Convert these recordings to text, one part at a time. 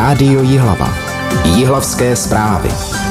Rádio Jihlava. Jihlavské zprávy.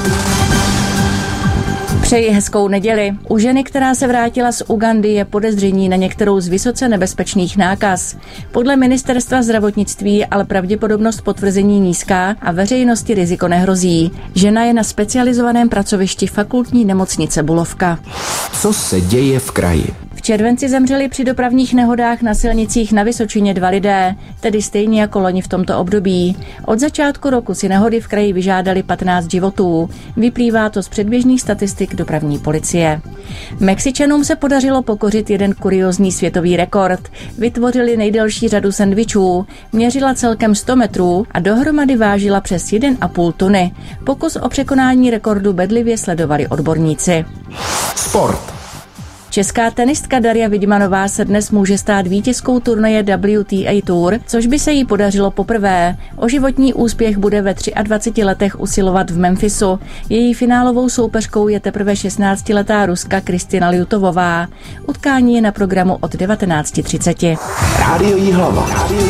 Přeji hezkou neděli. U ženy, která se vrátila z Ugandy, je podezření na některou z vysoce nebezpečných nákaz. Podle ministerstva zdravotnictví ale pravděpodobnost potvrzení nízká a veřejnosti riziko nehrozí. Žena je na specializovaném pracovišti fakultní nemocnice Bulovka. Co se děje v kraji? V červenci zemřeli při dopravních nehodách na silnicích na Vysočině 2 lidé, tedy stejně jako loni v tomto období. Od začátku roku si nehody v kraji vyžádali 15 životů. Vyplývá to z předběžných statistik dopravní policie. Mexičanům se podařilo pokořit jeden kuriózní světový rekord. Vytvořili nejdelší řadu sendvičů. Měřila celkem 100 metrů a dohromady vážila přes 1,5 tuny. Pokus o překonání rekordu bedlivě sledovali odborníci. Sport. Česká tenistka Daria Vidmanová se dnes může stát vítězkou turnaje WTA Tour, což by se jí podařilo poprvé. O životní úspěch bude ve 23 letech usilovat v Memphisu. Její finálovou soupeřkou je teprve 16letá Ruska Kristina Ljutovová. Utkání je na programu od 19:30. Rádio Jihlava.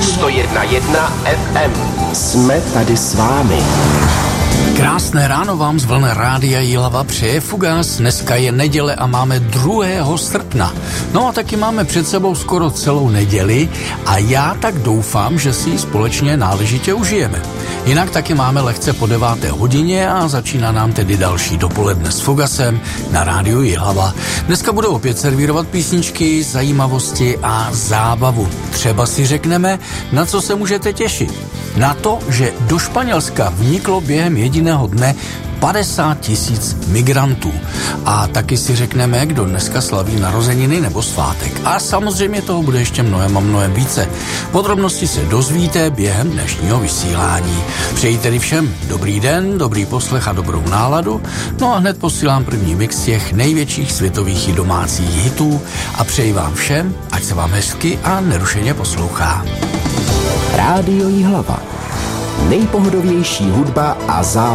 101,1 FM. Jsme tady s vámi. Krásné ráno vám z vln Rádia Jihlava přeje Fugas. Dneska je neděle a máme 2. srpna. No a taky máme před sebou skoro celou neděli a já tak doufám, že si ji společně náležitě užijeme. Jinak taky máme lehce po 9. hodině a začíná nám tedy další dopoledne s Fugasem na Rádiu Jihlava. Dneska budou opět servírovat písničky, zajímavosti a zábavu. Třeba si řekneme, na co se můžete těšit. Na to, že do Španělska vniklo během jediného dne 50 000 migrantů. A taky si řekneme, kdo dneska slaví narozeniny nebo svátek. A samozřejmě toho bude ještě mnohem a mnohem více. Podrobnosti se dozvíte během dnešního vysílání. Přeji tedy všem dobrý den, dobrý poslech a dobrou náladu. No a hned posílám první mix těch největších světových i domácích hitů a přeji vám všem, ať se vám hezky a nerušeně poslouchá. Rádio Jihlava. Nejpohodovější hudba a zábava.